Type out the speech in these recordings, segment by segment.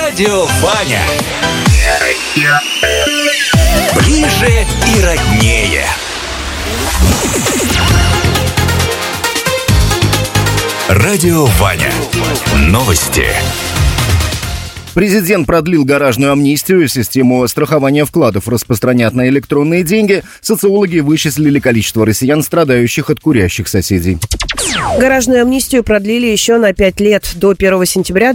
Радио Ваня. Ближе и роднее. Радио Ваня. Новости. Президент продлил гаражную амнистию, систему страхования вкладов распространят на электронные деньги. Социологи вычислили количество россиян, страдающих от курящих соседей. Гаражную амнистию продлили еще на 5 лет, до 1 сентября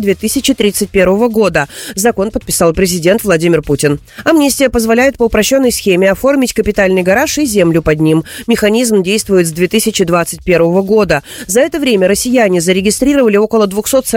2031 года. Закон подписал президент Владимир Путин. Амнистия позволяет по упрощенной схеме оформить капитальный гараж и землю под ним. Механизм действует с 2021 года. За это время россияне зарегистрировали около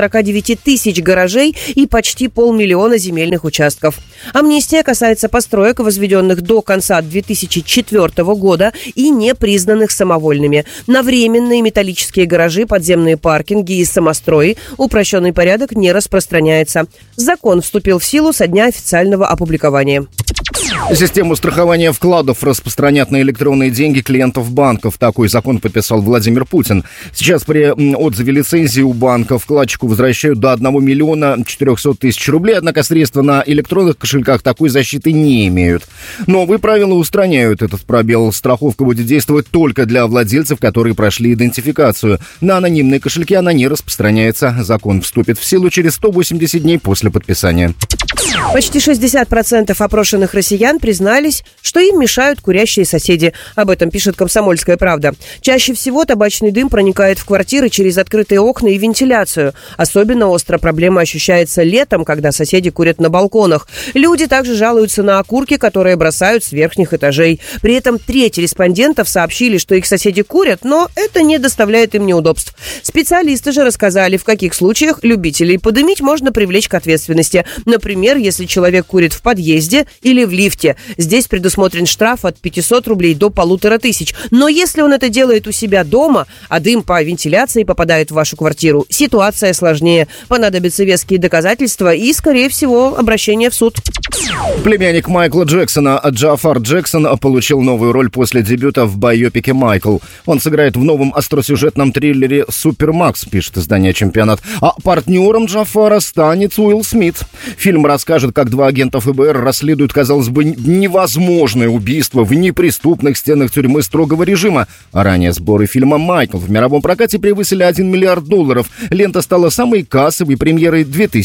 249 тысяч гаражей и почти 500 000 земельных участков. Амнистия касается построек, возведенных до конца 2004 года и не признанных самовольными. На временные металлические гаражи, подземные паркинги и самострои упрощенный порядок не распространяется. Закон вступил в силу со дня официального опубликования. Систему страхования вкладов распространят на электронные деньги клиентов банков. Такой закон подписал Владимир Путин. Сейчас при отзыве лицензии у банка вкладчику возвращают до 1 400 000 рублей, однако средства на электронных кошельках такой защиты не имеют. Новые правила устраняют этот пробел. Страховка будет действовать только для владельцев, которые прошли идентификацию. На анонимные кошельки она не распространяется. Закон вступит в силу через 180 дней после подписания. Почти 60% опрошенных россиян признались, что им мешают курящие соседи. Об этом пишет «Комсомольская правда». Чаще всего табачный дым проникает в квартиры через открытые окна и вентиляцию. Особенно остро проблема ощущается летом, когда соседи курят на балконах. Люди также жалуются на окурки, которые бросают с верхних этажей. При этом треть респондентов сообщили, что их соседи курят, но это не доставляет им неудобств. Специалисты же рассказали, в каких случаях любителей подымить можно привлечь к ответственности. Например, если человек курит в подъезде или в лифте. Здесь предусмотрен штраф от 500 рублей до 1500. Но если он это делает у себя дома, а дым по вентиляции попадает в вашу квартиру, ситуация сложнее. Понадобятся веские доказательства и, скорее всего, обращение в суд. Племянник Майкла Джексона Джафар Джексон получил новую роль после дебюта в байопике «Майкл». Он сыграет в новом остросюжетном триллере «Супермакс», пишет издание «Чемпионат». А партнером Джафара станет Уилл Смит. Фильм расскажет, как два агента ФБР расследуют, казалось бы, невозможное убийство в неприступных стенах тюрьмы строгого режима. А ранее сборы фильма «Майкл» в мировом прокате превысили $1 миллиард. Лента стала самой кассовой премьерой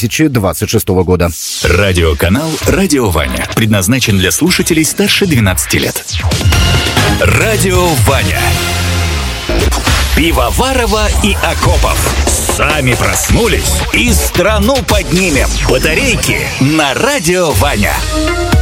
2026 года. Радиоканал «Радио Ваня» предназначен для слушателей старше 12 лет. Радио Ваня. Пивоварова и Акопов. Сами проснулись и страну поднимем. Батарейки на Радио Ваня.